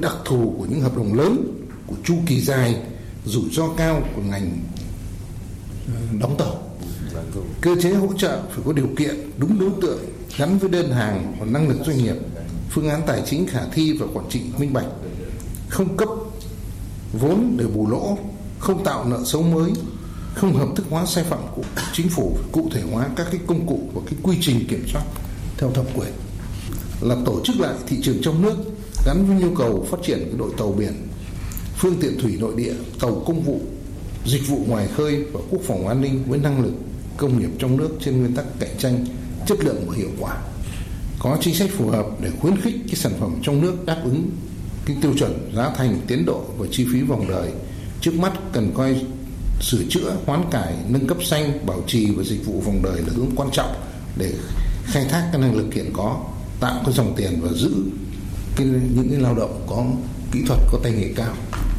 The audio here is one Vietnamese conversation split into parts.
đặc thù của những hợp đồng lớn, của chu kỳ dài, rủi ro cao của ngành đóng tàu. Cơ chế hỗ trợ phải có điều kiện, đúng đối tượng, gắn với đơn hàng và năng lực doanh nghiệp, phương án tài chính khả thi và quản trị minh bạch, không cấp vốn để bù lỗ, không tạo nợ xấu mới, không hợp thức hóa sai phạm của chính phủ, cụ thể hóa các cái công cụ và cái quy trình kiểm soát theo thẩm quyền, là tổ chức lại thị trường trong nước gắn với nhu cầu phát triển cái đội tàu biển, phương tiện thủy nội địa, tàu công vụ, dịch vụ ngoài khơi và quốc phòng an ninh với năng lực công nghiệp trong nước trên nguyên tắc cạnh tranh, chất lượng và hiệu quả. Có chính sách phù hợp để khuyến khích cái sản phẩm trong nước đáp ứng cái tiêu chuẩn giá thành, tiến độ và chi phí vòng đời. Trước mắt cần coi sửa chữa, hoán cải, nâng cấp xanh, bảo trì và dịch vụ vòng đời là hướng quan trọng để khai thác cái năng lực hiện có, tạo cái dòng tiền và giữ những cái lao động có kỹ thuật, có tay nghề cao.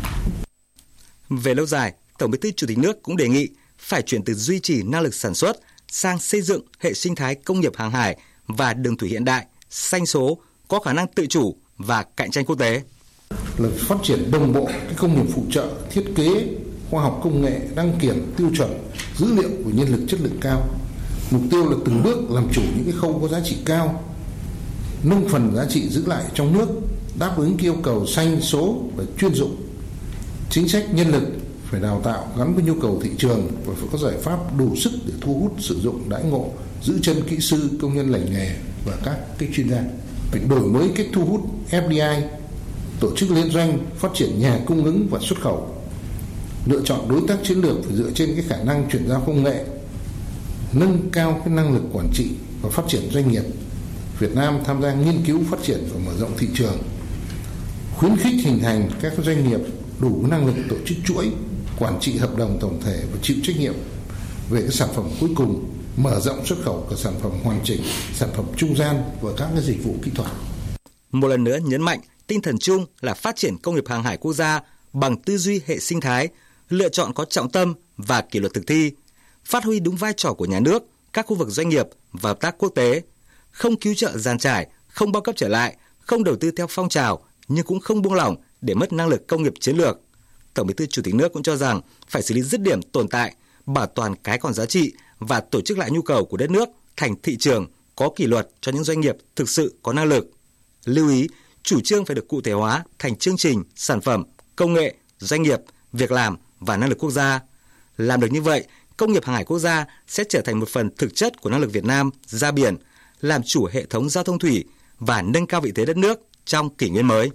Về lâu dài, Tổng Bí thư Chủ tịch nước cũng đề nghị phải chuyển từ duy trì năng lực sản xuất sang xây dựng hệ sinh thái công nghiệp hàng hải và đường thủy hiện đại, xanh số, có khả năng tự chủ và cạnh tranh quốc tế. Là phát triển đồng bộ cái công nghiệp phụ trợ, thiết kế, khoa học công nghệ, đăng kiểm, tiêu chuẩn, dữ liệu của nhân lực chất lượng cao. Mục tiêu là từng bước làm chủ những cái khâu có giá trị cao, nâng phần giá trị giữ lại trong nước, đáp ứng yêu cầu xanh, số và chuyên dụng. Chính sách nhân lực phải đào tạo gắn với nhu cầu thị trường và phải có giải pháp đủ sức để thu hút sử dụng đãi ngộ, giữ chân kỹ sư, công nhân lành nghề và các cái chuyên gia. Phải đổi mới cách thu hút FDI, tổ chức liên doanh, phát triển nhà cung ứng và xuất khẩu. Lựa chọn đối tác chiến lược phải dựa trên cái khả năng chuyển giao công nghệ, nâng cao cái năng lực quản trị và phát triển doanh nghiệp. Việt Nam tham gia nghiên cứu, phát triển và mở rộng thị trường. Khuyến khích hình thành các doanh nghiệp đủ năng lực tổ chức chuỗi, quản trị hợp đồng tổng thể và chịu trách nhiệm về cái sản phẩm cuối cùng, mở rộng xuất khẩu của sản phẩm hoàn chỉnh, sản phẩm trung gian và các cái dịch vụ kỹ thuật. Một lần nữa nhấn mạnh tinh thần chung là phát triển công nghiệp hàng hải quốc gia bằng tư duy hệ sinh thái, lựa chọn có trọng tâm và kỷ luật thực thi, phát huy đúng vai trò của nhà nước, các khu vực doanh nghiệp và hợp tác quốc tế, không cứu trợ dàn trải, không bao cấp trở lại, không đầu tư theo phong trào nhưng cũng không buông lỏng để mất năng lực công nghiệp chiến lược. Tổng Bí thư Chủ tịch nước cũng cho rằng phải xử lý dứt điểm tồn tại, bảo toàn cái còn giá trị và tổ chức lại nhu cầu của đất nước thành thị trường có kỷ luật cho những doanh nghiệp thực sự có năng lực. Lưu ý, chủ trương phải được cụ thể hóa thành chương trình, sản phẩm, công nghệ, doanh nghiệp, việc làm và năng lực quốc gia. Làm được như vậy, công nghiệp hàng hải quốc gia sẽ trở thành một phần thực chất của năng lực Việt Nam ra biển, làm chủ hệ thống giao thông thủy và nâng cao vị thế đất nước trong kỷ nguyên mới.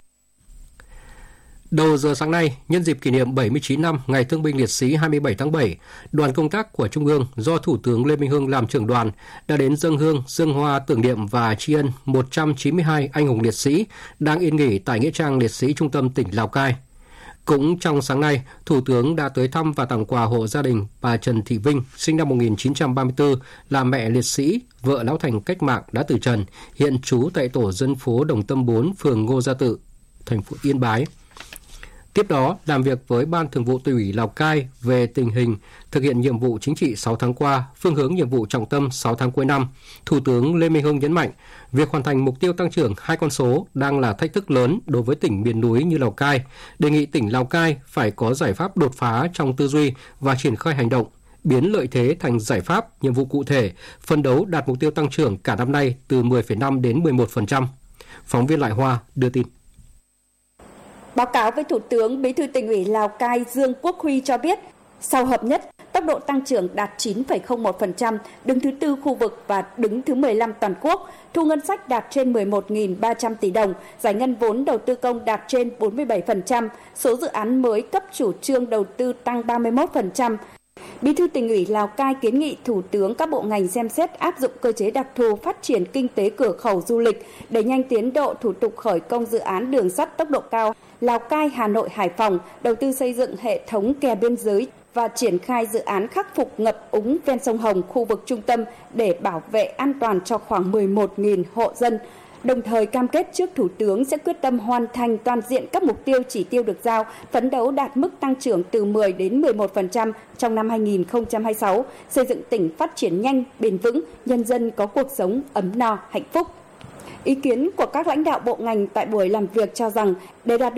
Đầu giờ sáng nay, nhân dịp kỷ niệm 79 năm Ngày Thương binh Liệt sĩ 27 tháng 7, đoàn công tác của Trung ương do Thủ tướng Lê Minh Hưng làm trưởng đoàn đã đến dâng hương, dâng hoa tưởng niệm và tri ân 192 anh hùng liệt sĩ đang yên nghỉ tại Nghĩa trang Liệt sĩ Trung tâm tỉnh Lào Cai. Cũng trong sáng nay, Thủ tướng đã tới thăm và tặng quà hộ gia đình bà Trần Thị Vinh, sinh năm 1934, là mẹ liệt sĩ, vợ lão thành cách mạng đã từ trần, hiện trú tại tổ dân phố Đồng Tâm 4, phường Ngô Gia Tự, thành phố Yên Bái. Tiếp đó, làm việc với Ban Thường vụ Tỉnh ủy Lào Cai về tình hình thực hiện nhiệm vụ chính trị 6 tháng qua, phương hướng nhiệm vụ trọng tâm 6 tháng cuối năm, Thủ tướng Lê Minh Hưng nhấn mạnh, việc hoàn thành mục tiêu tăng trưởng 2 con số đang là thách thức lớn đối với tỉnh miền núi như Lào Cai, đề nghị tỉnh Lào Cai phải có giải pháp đột phá trong tư duy và triển khai hành động, biến lợi thế thành giải pháp, nhiệm vụ cụ thể, phấn đấu đạt mục tiêu tăng trưởng cả năm nay từ 10,5 đến 11%. Phóng viên Lại Hoa đưa tin. Báo cáo với Thủ tướng, Bí thư Tỉnh ủy Lào Cai Dương Quốc Huy cho biết, sau hợp nhất, tốc độ tăng trưởng đạt 9,01%, đứng thứ 4 khu vực và đứng thứ 15 toàn quốc, thu ngân sách đạt trên 11.300 tỷ đồng, giải ngân vốn đầu tư công đạt trên 47%, số dự án mới cấp chủ trương đầu tư tăng 31%. Bí thư Tỉnh ủy Lào Cai kiến nghị Thủ tướng các bộ ngành xem xét áp dụng cơ chế đặc thù phát triển kinh tế cửa khẩu du lịch, đẩy nhanh tiến độ thủ tục khởi công dự án đường sắt tốc độ cao Lào Cai, Hà Nội, Hải Phòng, đầu tư xây dựng hệ thống kè biên giới và triển khai dự án khắc phục ngập úng ven sông Hồng, khu vực trung tâm để bảo vệ an toàn cho khoảng 11.000 hộ dân. Đồng thời cam kết trước Thủ tướng sẽ quyết tâm hoàn thành toàn diện các mục tiêu chỉ tiêu được giao, phấn đấu đạt mức tăng trưởng từ 10 đến 11% trong năm 2026, xây dựng tỉnh phát triển nhanh, bền vững, nhân dân có cuộc sống ấm no, hạnh phúc. Ý kiến của các lãnh đạo bộ ngành tại buổi làm việc cho rằng để đạt được